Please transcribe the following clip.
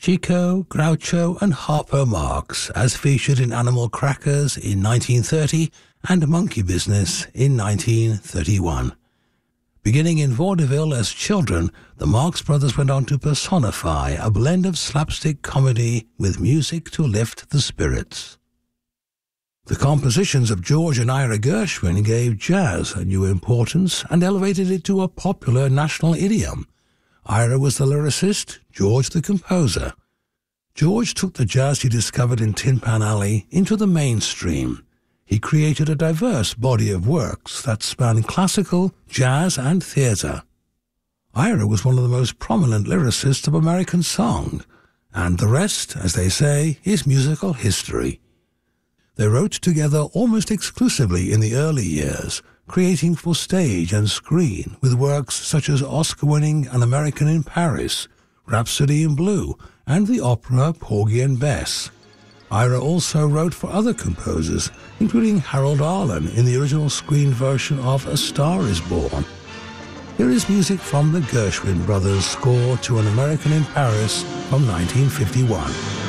Chico, Groucho and Harpo Marx, as featured in Animal Crackers in 1930 and Monkey Business in 1931. Beginning in vaudeville as children, the Marx Brothers went on to personify a blend of slapstick comedy with music to lift the spirits. The compositions of George and Ira Gershwin gave jazz a new importance and elevated it to a popular national idiom. Ira was the lyricist, George the composer. George took the jazz he discovered in Tin Pan Alley into the mainstream. He created a diverse body of works that spanned classical, jazz and theatre. Ira was one of the most prominent lyricists of American song, and the rest, as they say, is musical history. They wrote together almost exclusively in the early years, creating for stage and screen with works such as Oscar-winning An American in Paris, Rhapsody in Blue, and the opera Porgy and Bess. Ira also wrote for other composers, including Harold Arlen in the original screen version of A Star is Born. Here is music from the Gershwin brothers' score to An American in Paris from 1951.